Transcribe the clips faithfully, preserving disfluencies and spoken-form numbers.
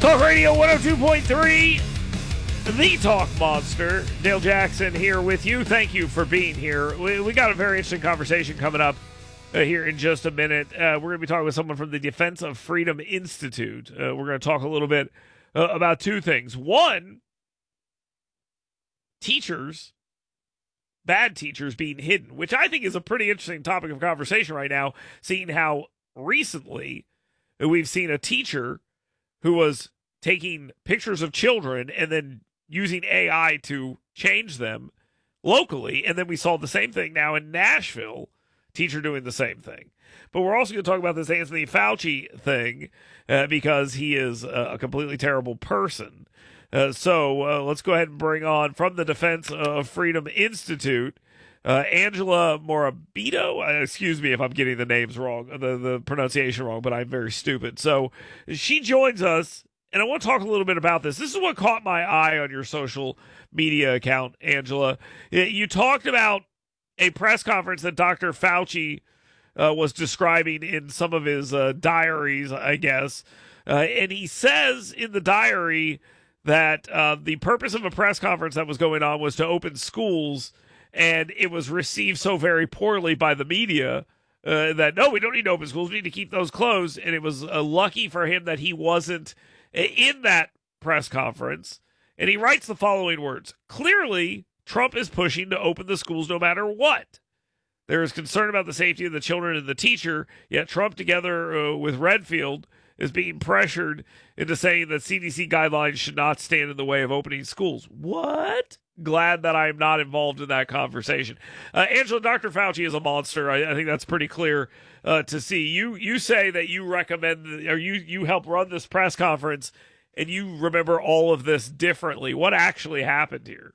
Talk Radio one oh two point three, the Talk Monster. Dale Jackson here with you. Thank you for being here. We, we got a very interesting conversation coming up uh, here in just a minute. Uh, we're going to be talking with someone from the Defense of Freedom Institute. Uh, we're going to talk a little bit uh, about two things. One, teachers, bad teachers being hidden, which I think is a pretty interesting topic of conversation right now, seeing how recently we've seen a teacher who was taking pictures of children and then using A I to change them locally. And then we saw the same thing now in Nashville, teacher doing the same thing. But we're also going to talk about this Anthony Fauci thing uh, because he is a completely terrible person. Uh, so uh, let's go ahead and bring on from the Defense of Freedom Institute, uh, Angela Morabito. Uh, excuse me if I'm getting the names wrong, the, the pronunciation wrong, but I'm very stupid. So she joins us, and I want to talk a little bit about this. This is what caught my eye on your social media account, Angela. You talked about a press conference that Doctor Fauci uh, was describing in some of his uh, diaries, I guess. Uh, and he says in the diary that uh, the purpose of a press conference that was going on was to open schools, and it was received so very poorly by the media uh, that, no, we don't need to open schools. We need to keep those closed. And it was uh, lucky for him that he wasn't in that press conference. And he writes the following words: clearly, Trump is pushing to open the schools no matter what. There is concern about the safety of the children and the teacher, yet Trump, together uh, with Redfield, is being pressured into saying that C D C guidelines should not stand in the way of opening schools. What? Glad that I am not involved in that conversation. Uh, Angela, Doctor Fauci is a monster. I, I think that's pretty clear uh, to see. You you say that you recommend, or you, you help run this press conference, and you remember all of this differently. What actually happened here?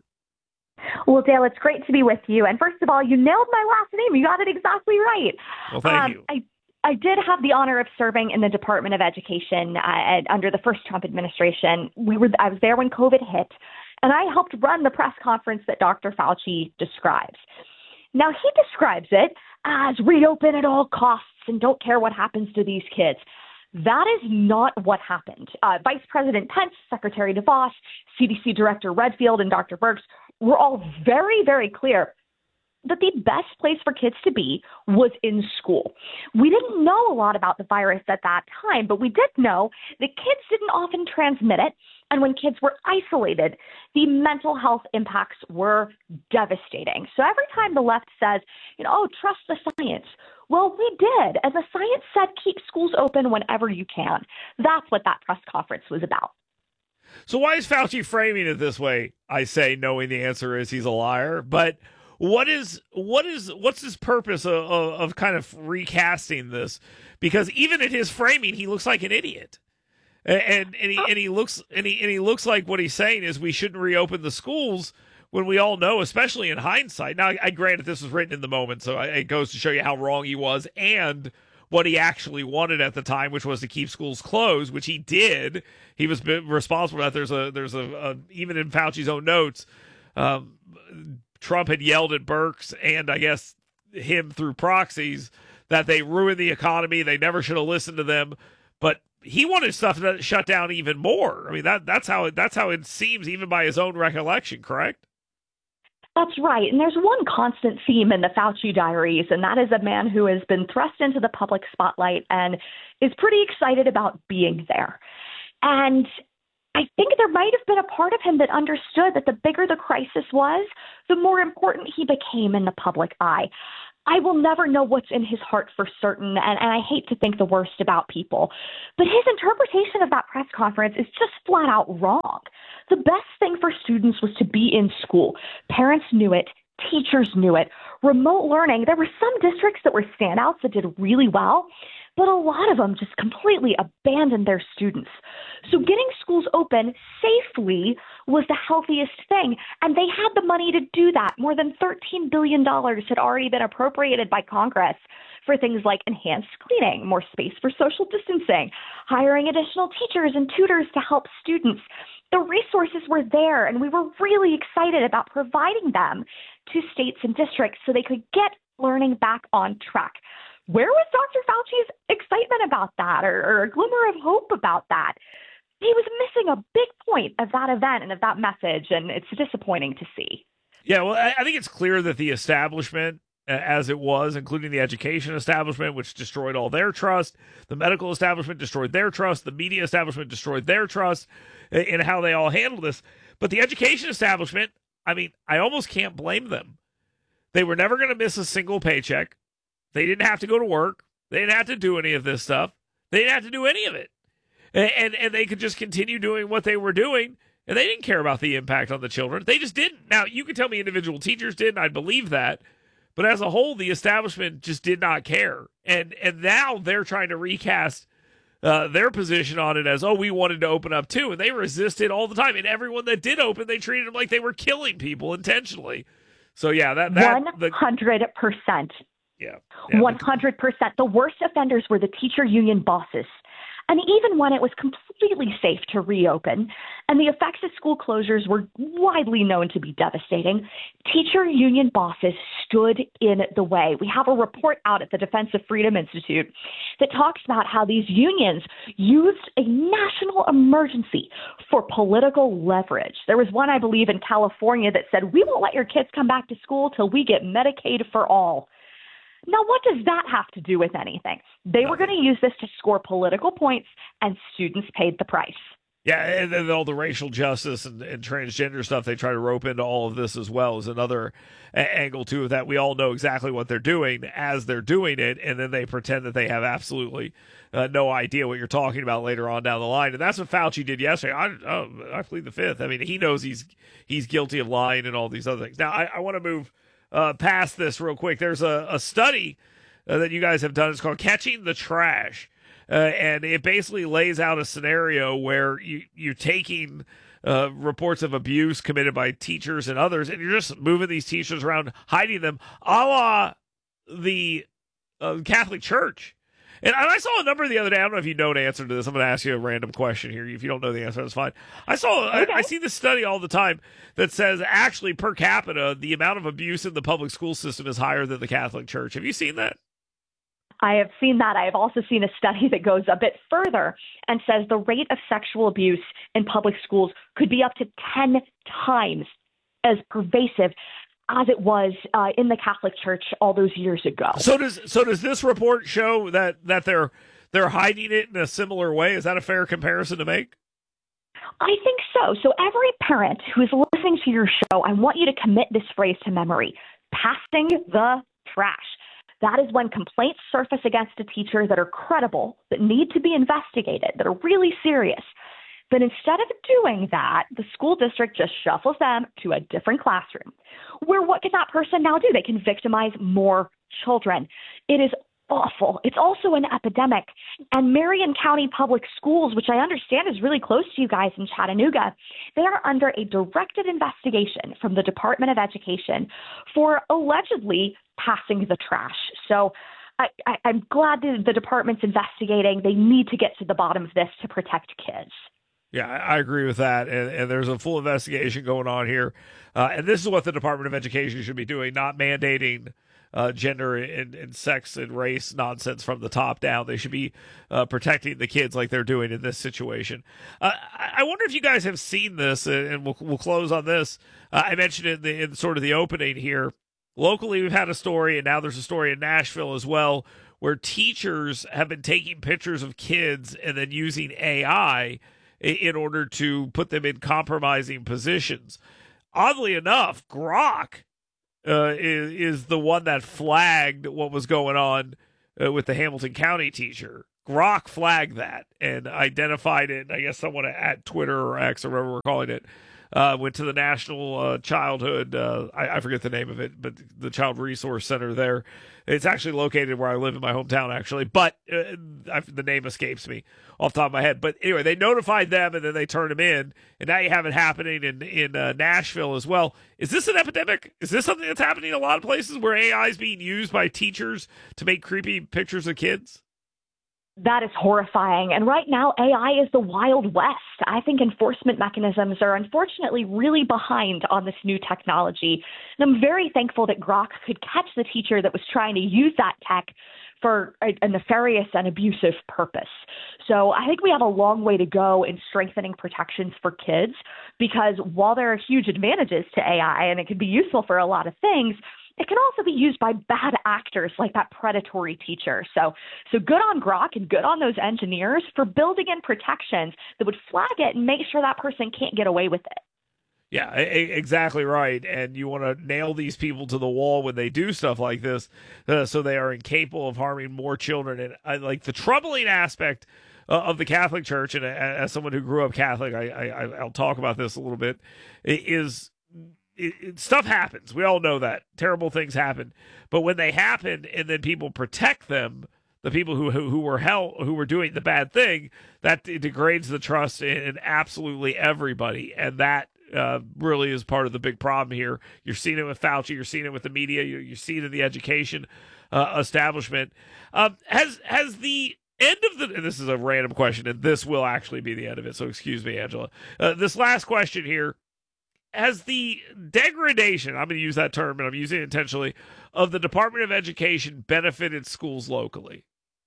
Well, Dale, it's great to be with you. And first of all, you nailed my last name. You got it exactly right. Well, thank um, you. I I did have the honor of serving in the Department of Education uh, at, under the first Trump administration. We were I was there when COVID hit, and I helped run the press conference that Doctor Fauci describes. Now, he describes it as reopen at all costs and don't care what happens to these kids. That is not what happened. Uh, Vice President Pence, Secretary DeVos, C D C Director Redfield, and Doctor Birx were all very, very clear that the best place for kids to be was in school. We didn't know a lot about the virus at that time, but we did know that kids didn't often transmit it. And when kids were isolated, the mental health impacts were devastating. So every time the left says, you know, oh, trust the science. Well, we did. And the science said keep schools open whenever you can. That's what that press conference was about. So why is Fauci framing it this way? I say, knowing the answer is he's a liar. But what is what is what's his purpose of, of, of kind of recasting this? Because even in his framing, he looks like an idiot, and and, and he and he looks and he and he looks like what he's saying is we shouldn't reopen the schools when we all know, especially in hindsight. Now, I grant that this was written in the moment, so it goes to show you how wrong he was and what he actually wanted at the time, which was to keep schools closed, which he did. He was responsible for that. There's a there's a, a even in Fauci's own notes. Um, Trump had yelled at Birx and I guess him through proxies that they ruined the economy. They never should have listened to them. But he wanted stuff to shut down even more. I mean, that that's how it, that's how it seems, even by his own recollection, correct? That's right. And there's one constant theme in the Fauci diaries, and that is a man who has been thrust into the public spotlight and is pretty excited about being there. And I think there might have been a part of him that understood that the bigger the crisis was, the more important he became in the public eye. I will never know what's in his heart for certain, and, and I hate to think the worst about people. But his interpretation of that press conference is just flat out wrong. The best thing for students was to be in school. Parents knew it. Teachers knew it. Remote learning, there were some districts that were standouts that did really well, but a lot of them just completely abandoned their students. So getting schools open safely was the healthiest thing, and they had the money to do that. More than thirteen billion dollars had already been appropriated by Congress for things like enhanced cleaning, more space for social distancing, hiring additional teachers and tutors to help students. The resources were there, and we were really excited about providing them to states and districts so they could get learning back on track. Where was Doctor Fauci's excitement about that, or, or a glimmer of hope about that? he was missing a big point of that event and of that message, and it's disappointing to see. Yeah, well, I, I think it's clear that the establishment, uh, as it was, including the education establishment, which destroyed all their trust, the medical establishment destroyed their trust, the media establishment destroyed their trust in, in how they all handled this. But the education establishment, I mean, I almost can't blame them. They were never going to miss a single paycheck. They didn't have to go to work. They didn't have to do any of this stuff. They didn't have to do any of it. And, and, and they could just continue doing what they were doing, and they didn't care about the impact on the children. They just didn't. Now, you could tell me individual teachers did, and I'd believe that. But as a whole, the establishment just did not care. And and now they're trying to recast uh, their position on it as, oh, we wanted to open up too. And they resisted all the time. And everyone that did open, they treated them like they were killing people intentionally. So, yeah, that... that one hundred percent. The, yeah, yeah. one hundred percent. The worst offenders were the teacher union bosses. And even when it was completely safe to reopen, and the effects of school closures were widely known to be devastating, teacher union bosses stood in the way. We have a report out at the Defense of Freedom Institute that talks about how these unions used a national emergency for political leverage. There was one, I believe, in California that said, we won't let your kids come back to school till we get Medicaid for all. Now, what does that have to do with anything? They were going to use this to score political points, and students paid the price. Yeah, and then all the racial justice and, and transgender stuff they try to rope into all of this as well is another a- angle, too, of that. We all know exactly what they're doing as they're doing it, and then they pretend that they have absolutely uh, no idea what you're talking about later on down the line. And that's what Fauci did yesterday. I, oh, I plead the fifth. I mean, he knows he's he's guilty of lying and all these other things. Now, I, I want to move Uh, past this real quick. There's a, a study uh, that you guys have done. It's called Catching the Trash. Uh, and it basically lays out a scenario where you, you're taking uh, reports of abuse committed by teachers and others, and you're just moving these teachers around, hiding them, a la the uh, Catholic Church. And I saw a number the other day. I don't know if you know the answer to this. I'm going to ask you a random question here. If you don't know the answer, that's fine. I saw, okay. I, I see this study all the time that says actually per capita, the amount of abuse in the public school system is higher than the Catholic Church. Have you seen that? I have seen that. I have also seen a study that goes a bit further and says the rate of sexual abuse in public schools could be up to ten times as pervasive as it was uh, in the Catholic Church all those years ago. So does so does this report show that that they're they're hiding it in a similar way? Is that a fair comparison to make? I think so. So every parent who is listening to your show, I want you to commit this phrase to memory: passing the trash. That is when complaints surface against a teacher that are credible, that need to be investigated, that are really serious. But instead of doing that, the school district just shuffles them to a different classroom, where what can that person now do? They can victimize more children. It is awful. It's also an epidemic. And Marion County Public Schools, which I understand is really close to you guys in Chattanooga, they are under a directed investigation from the Department of Education for allegedly passing the trash. So I, I, I'm glad that the department's investigating. They need to get to the bottom of this to protect kids. Yeah, I agree with that. And, and there's a full investigation going on here. Uh, and this is what the Department of Education should be doing, not mandating uh, gender and, and sex and race nonsense from the top down. They should be uh, protecting the kids like they're doing in this situation. Uh, I wonder if you guys have seen this, and we'll, we'll close on this. Uh, I mentioned it in, the, in sort of the opening here. Locally, we've had a story, and now there's a story in Nashville as well, where teachers have been taking pictures of kids and then using A I in order to put them in compromising positions. Oddly enough, Grok uh, is, is the one that flagged what was going on uh, with the Hamilton County teacher. Grok flagged that and identified it. I guess someone at Twitter or X or whatever we're calling it uh, went to the National uh, Childhood, uh, I, I forget the name of it, but the Child Resource Center there. It's actually located where I live in my hometown, actually, but uh, I, the name escapes me off the top of my head. But anyway, they notified them, and then they turned them in, and now you have it happening in, in uh, Nashville as well. Is this an epidemic? Is this something that's happening in a lot of places where A I is being used by teachers to make creepy pictures of kids? That is horrifying. And right now, A I is the Wild West. I think enforcement mechanisms are unfortunately really behind on this new technology. And I'm very thankful that Grok could catch the teacher that was trying to use that tech for a, a nefarious and abusive purpose. So I think we have a long way to go in strengthening protections for kids, because while there are huge advantages to A I and it can be useful for a lot of things, it can also be used by bad actors like that predatory teacher. So so good on Grok and good on those engineers for building in protections that would flag it and make sure that person can't get away with it. Yeah, exactly right. And you want to nail these people to the wall when they do stuff like this, uh, so they are incapable of harming more children. And I, like the troubling aspect uh, of the Catholic Church, and as someone who grew up Catholic, I, I, I'll talk about this a little bit, is It, it, stuff happens. We all know that. Terrible things happen. But when they happen and then people protect them, the people who who, who were hell, who were doing the bad thing, that degrades the trust in, in absolutely everybody. And that uh, really is part of the big problem here. You're seeing it with Fauci. You're seeing it with the media. You're, you're seeing it in the education uh, establishment. Um, has has the end of the, and this is a random question, and this will actually be the end of it, so excuse me, Angela. Uh, this last question here, has the degradation, I'm going to use that term, and I'm using it intentionally, of the Department of Education benefited schools locally?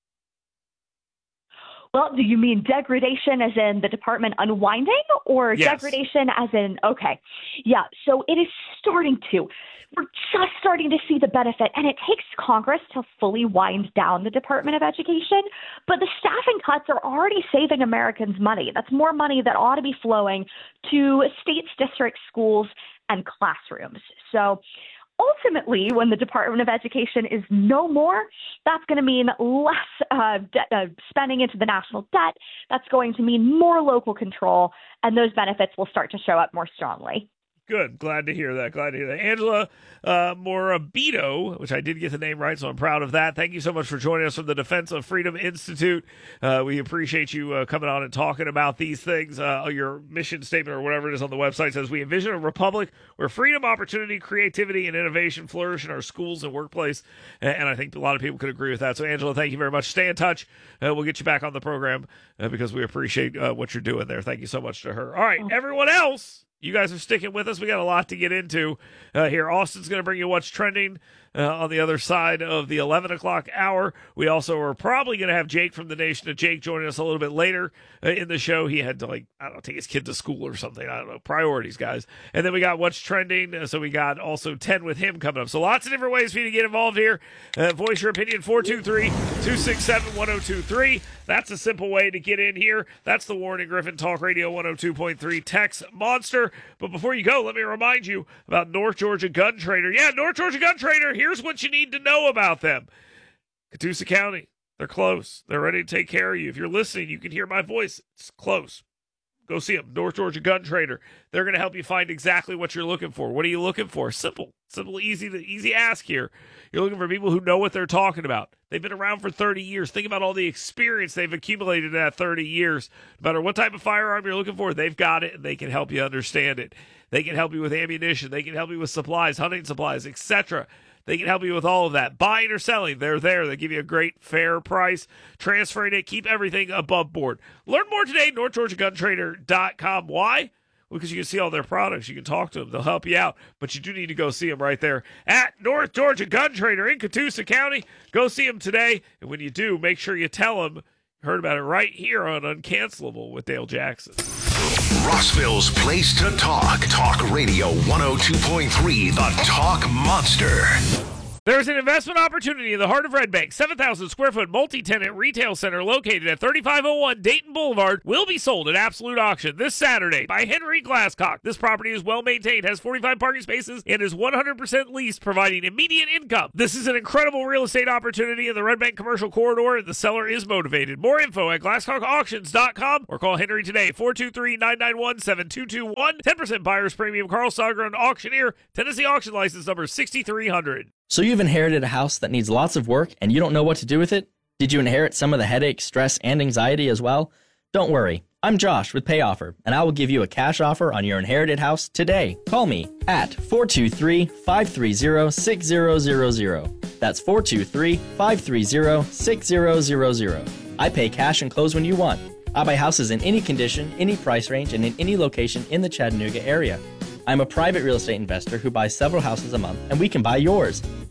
Well, do you mean degradation as in the department unwinding, or yes. degradation as in, okay. Yeah, so it is starting to. We're just starting to see the benefit, and it takes Congress to fully wind down the Department of Education, but the staffing cuts are already saving Americans money. That's more money that ought to be flowing to states, districts, schools, and classrooms. So ultimately, when the Department of Education is no more, that's going to mean less uh, de- uh, spending into the national debt. That's going to mean more local control, and those benefits will start to show up more strongly. Good. Glad to hear that. Glad to hear that. Angela uh, Morabito, which I did get the name right, so I'm proud of that. Thank you so much for joining us from the Defense of Freedom Institute. Uh, we appreciate you uh, coming on and talking about these things. Uh, your mission statement or whatever it is on the website says, we envision a republic where freedom, opportunity, creativity, and innovation flourish in our schools and workplace. And I think a lot of people could agree with that. So, Angela, thank you very much. Stay in touch. Uh, we'll get you back on the program uh, because we appreciate uh, what you're doing there. Thank you so much to her. All right, everyone else, you guys are sticking with us. We got a lot to get into uh, here. Austin's going to bring you what's trending uh, on the other side of the eleven o'clock hour. We also are probably going to have Jake from the Nation of Jake joining us a little bit later uh, in the show. He had to, like, I don't know, take his kid to school or something. I don't know. Priorities, guys. And then we got what's trending. Uh, so we got also ten with him coming up. So lots of different ways for you to get involved here. Uh, voice your opinion, four two three, two six seven, one oh two three. That's a simple way to get in here. That's the Warren and Griffin Talk Radio one oh two point three Text Monster. But before you go, let me remind you about North Georgia Gun Trader. Yeah, North Georgia Gun Trader. Here's what you need to know about them. Catoosa County. They're close. They're ready to take care of you. If you're listening, you can hear my voice. It's close. Go see them. North Georgia Gun Trader. They're going to help you find exactly what you're looking for. What are you looking for? Simple. Simple, easy, easy ask here. You're looking for people who know what they're talking about. They've been around for thirty years. Think about all the experience they've accumulated in that thirty years. No matter what type of firearm you're looking for, they've got it, and they can help you understand it. They can help you with ammunition. They can help you with supplies, hunting supplies, et cetera. They can help you with all of that. Buying or selling, they're there. They give you a great, fair price. Transferring it, keep everything above board. Learn more today, north georgia gun trader dot com. Why? Because you can see all their products. You can talk to them. They'll help you out. But you do need to go see them right there at North Georgia Gun Trader in Catoosa County. Go see them today. And when you do, make sure you tell them you heard about it right here on Uncancelable with Dale Jackson. Rossville's place to talk. Talk Radio one oh two point three, the Talk Monster. There's an investment opportunity in the heart of Red Bank. seven thousand square foot multi-tenant retail center located at thirty-five oh one Dayton Boulevard will be sold at absolute auction this Saturday by Henry Glasscock. This property is well maintained, has forty-five parking spaces, and is one hundred percent leased, providing immediate income. This is an incredible real estate opportunity in the Red Bank commercial corridor, and the seller is motivated. More info at glasscock auctions dot com or call Henry today, four two three, nine nine one, seven two two one. ten percent buyer's premium. Carl Sogren, auctioneer, Tennessee auction license number sixty-three hundred. So you've inherited a house that needs lots of work and you don't know what to do with it? Did you inherit some of the headache, stress, and anxiety as well? Don't worry. I'm Josh with PayOffer, and I will give you a cash offer on your inherited house today. Call me at four two three, five three zero, six zero zero zero. That's four two three, five three zero, six zero zero zero. I pay cash and close when you want. I buy houses in any condition, any price range, and in any location in the Chattanooga area. I'm a private real estate investor who buys several houses a month, and we can buy yours.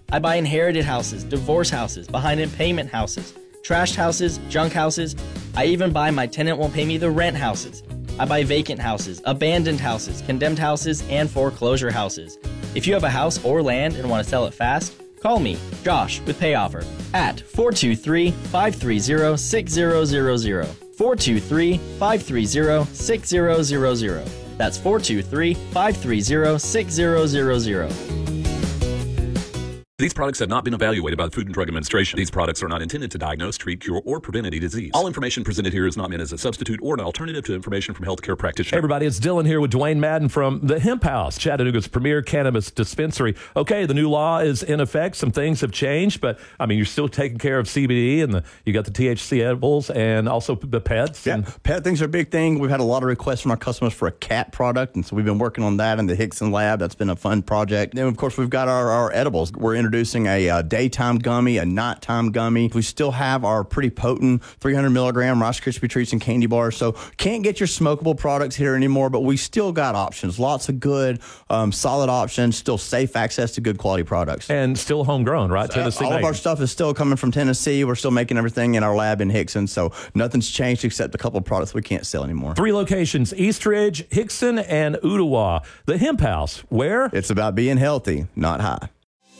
I buy inherited houses, divorce houses, behind in payment houses, trashed houses, junk houses. I even buy my tenant won't pay me the rent houses. I buy vacant houses, abandoned houses, condemned houses, and foreclosure houses. If you have a house or land and want to sell it fast, call me, Josh, with PayOffer at four two three, five three zero, six zero zero zero. four two three, five three zero, six zero zero zero. That's four two three, five three zero, six zero zero zero. These products have not been evaluated by the Food and Drug Administration. These products are not intended to diagnose, treat, cure, or prevent any disease. All information presented here is not meant as a substitute or an alternative to information from healthcare practitioners. Hey everybody, it's Dylan here with Dwayne Madden from the Hemp House, Chattanooga's premier cannabis dispensary. Okay, the new law is in effect. Some things have changed, but I mean, you're still taking care of C B D, and the, you got the T H C edibles and also the pets. Yeah, and pet things are a big thing. We've had a lot of requests from our customers for a cat product, and so we've been working on that in the Hickson lab. That's been a fun project. Then, of course, we've got our, our edibles. We're introducing a uh, daytime gummy, a nighttime gummy. We still have our pretty potent three hundred milligram Rice Krispie treats and candy bars. So can't get your smokable products here anymore, but we still got options. Lots of good, um, solid options. Still safe access to good quality products. and still homegrown, right? Tennessee All of made. our stuff is still coming from Tennessee. We're still making everything in our lab in Hickson. So nothing's changed except a couple of products we can't sell anymore. Three locations: Eastridge, Hickson, and Ottawa. The Hemp House, where? It's about being healthy, not high.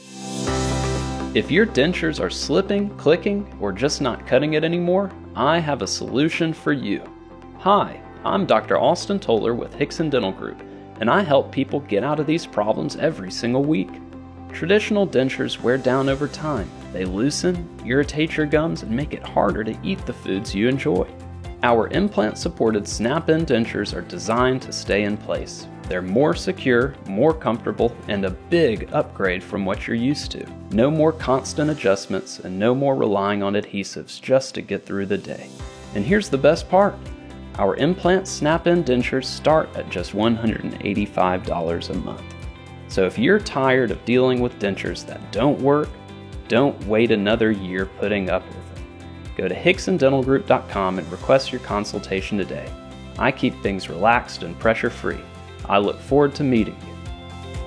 If your dentures are slipping, clicking, or just not cutting it anymore, I have a solution for you. Hi, I'm Doctor Austin Toller with Hickson Dental Group, and I help people get out of these problems every single week. Traditional dentures wear down over time. They loosen, irritate your gums, and make it harder to eat the foods you enjoy. Our implant-supported snap-in dentures are designed to stay in place. They're more secure, more comfortable, and a big upgrade from what you're used to. No more constant adjustments and no more relying on adhesives just to get through the day. And here's the best part. Our implant snap-in dentures start at just one hundred eighty-five dollars a month. So if you're tired of dealing with dentures that don't work, don't wait another year putting up with them. Go to hickson dental group dot com and request your consultation today. I keep things relaxed and pressure-free. I look forward to meeting you.